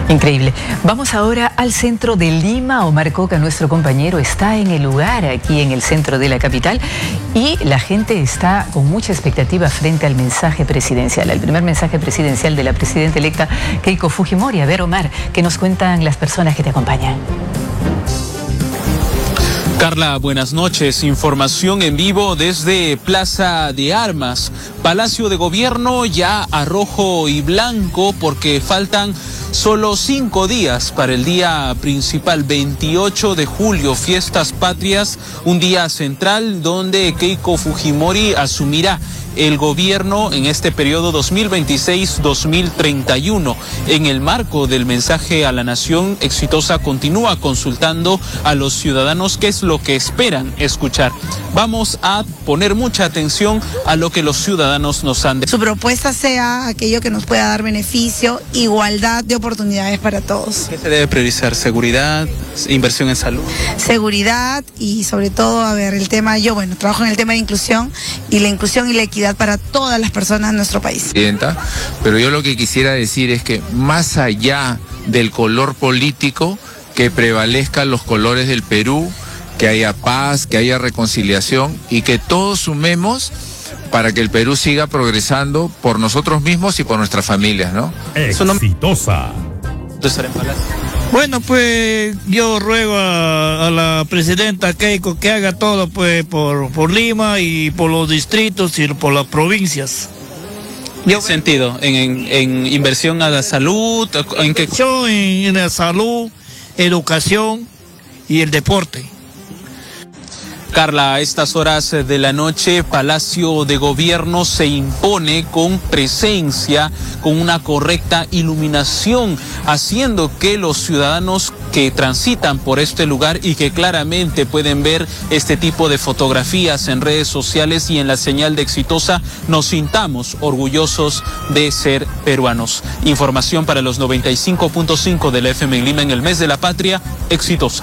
Increíble. Vamos ahora al centro de Lima. Omar Coca, nuestro compañero, está en el lugar, aquí en el centro de la capital, y la gente está con mucha expectativa frente al mensaje presidencial, al primer mensaje presidencial de la presidenta electa Keiko Fujimori. A ver, Omar, ¿qué nos cuentan las personas que te acompañan? Carla, buenas noches. Información en vivo desde Plaza de Armas. Palacio de Gobierno ya a rojo y blanco porque faltan solo 5 días para el día principal, 28 de julio, Fiestas Patrias, un día central donde Keiko Fujimori asumirá el gobierno en este periodo 2026-2031. En el marco del mensaje a la nación, Exitosa continúa consultando a los ciudadanos qué es lo que esperan escuchar. Vamos a poner mucha atención a lo que los ciudadanos nos han dicho. Su propuesta sea aquello que nos pueda dar beneficio, igualdad de oportunidades para todos. ¿Qué se debe priorizar? ¿Seguridad? ¿Inversión en salud? Seguridad y sobre todo, el tema, trabajo en el tema de inclusión y la equidad para todas las personas en nuestro país. Pero yo lo que quisiera decir es que más allá del color político, que prevalezcan los colores del Perú, que haya paz, que haya reconciliación y que todos sumemos para que el Perú siga progresando por nosotros mismos y por nuestras familias, ¿no? Exitosa. Bueno, pues yo ruego a la presidenta Keiko que haga todo pues por Lima y por los distritos y por las provincias. ¿En qué sentido? ¿En inversión a la salud? ¿En qué? En la salud, educación y el deporte. Carla, a estas horas de la noche, Palacio de Gobierno se impone con presencia, con una correcta iluminación, haciendo que los ciudadanos que transitan por este lugar y que claramente pueden ver este tipo de fotografías en redes sociales y en la señal de Exitosa, nos sintamos orgullosos de ser peruanos. Información para los 95.5 de la FM en Lima en el mes de la patria, Exitosa.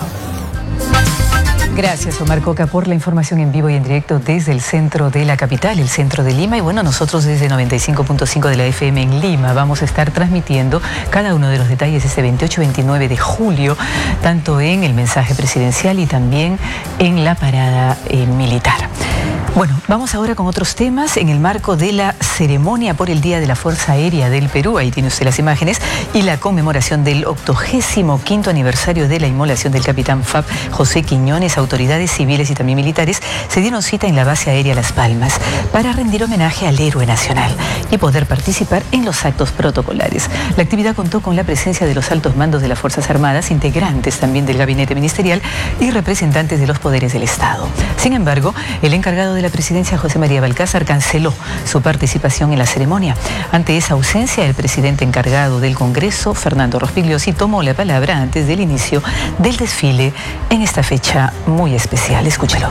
Gracias, Omar Coca, por la información en vivo y en directo desde el centro de la capital, el centro de Lima. Y bueno, nosotros desde 95.5 de la FM en Lima vamos a estar transmitiendo cada uno de los detalles este 28-29 de julio, tanto en el mensaje presidencial y también en la parada militar. Bueno, vamos ahora con otros temas en el marco de la ceremonia por el Día de la Fuerza Aérea del Perú. Ahí tiene usted las imágenes, y la conmemoración del 85º aniversario de la inmolación del capitán FAB José Quiñones. Autoridades civiles y también militares se dieron cita en la base aérea Las Palmas para rendir homenaje al héroe nacional y poder participar en los actos protocolares. La actividad contó con la presencia de los altos mandos de las Fuerzas Armadas, integrantes también del gabinete ministerial y representantes de los poderes del Estado. Sin embargo, el encargado de la presidencia, José María Balcázar, canceló su participación en la ceremonia. Ante esa ausencia, el presidente encargado del Congreso, Fernando Rospigliosi, tomó la palabra antes del inicio del desfile en esta fecha muy especial. Escúchelo.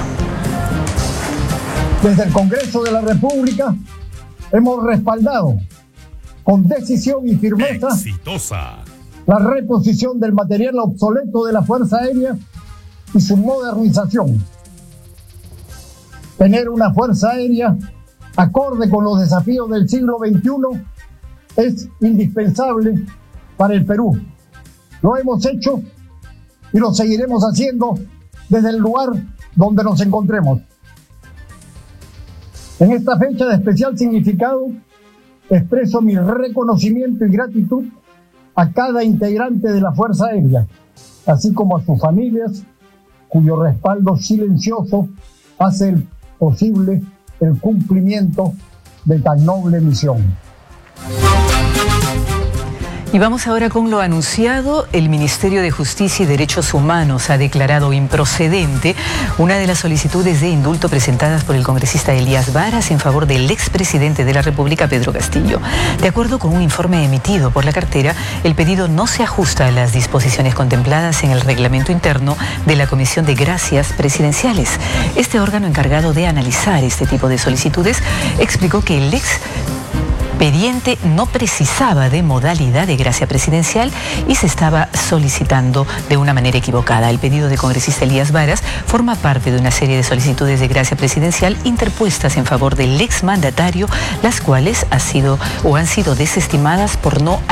Desde el Congreso de la República hemos respaldado con decisión y firmeza Exitosa. la reposición del material obsoleto de la Fuerza Aérea y su modernización. Tener una Fuerza Aérea acorde con los desafíos del siglo XXI es indispensable para el Perú. Lo hemos hecho y lo seguiremos haciendo desde el lugar donde nos encontremos. En esta fecha de especial significado, expreso mi reconocimiento y gratitud a cada integrante de la Fuerza Aérea, así como a sus familias, cuyo respaldo silencioso hace posible el cumplimiento de tan noble misión. Y vamos ahora con lo anunciado. El Ministerio de Justicia y Derechos Humanos ha declarado improcedente una de las solicitudes de indulto presentadas por el congresista Elías Varas en favor del expresidente de la República, Pedro Castillo. De acuerdo con un informe emitido por la cartera, el pedido no se ajusta a las disposiciones contempladas en el reglamento interno de la Comisión de Gracias Presidenciales. Este órgano encargado de analizar este tipo de solicitudes explicó que el expediente no precisaba de modalidad de gracia presidencial y se estaba solicitando de una manera equivocada. El pedido del congresista Elías Varas forma parte de una serie de solicitudes de gracia presidencial interpuestas en favor del exmandatario, las cuales han sido desestimadas por no